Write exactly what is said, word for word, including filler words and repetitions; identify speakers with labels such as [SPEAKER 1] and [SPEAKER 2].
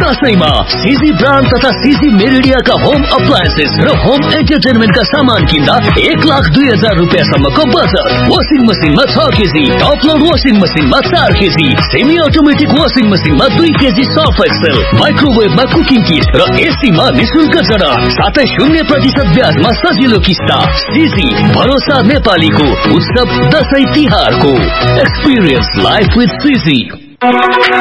[SPEAKER 1] दशैंमा CG brand तथा CG मेरिडियाका home appliances र home एन्टरटेनमेन्टका सामान किन्दा एक लाख दुई हजार रुपियाँसम्मको बचत। वासिङ मसिनमा छ केजी, टप लोड वासिङ मसिनमा चार केजी, सेमी अटोमेटिक वासिङ मसिनमा दुई केजी सर्फ एक्सेल, माइक्रोवेभमा कुकिङ किट र एसीमा निशुल्क जडान, साथै शून्य प्रतिशत ब्याजमा सजिलो किस्ता। सीजी भरोसा नेपालीको उत्सव दशैं तिहारको। Experience life with CG.